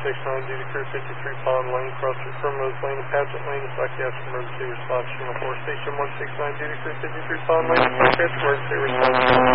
169, duty crew 53 Pond Lane, Crossing Primrose Lane, Pageant Lane, psychiatric emergency response, Channel 4, Station 169, duty crew 53 Pond Lane, psychiatric emergency response.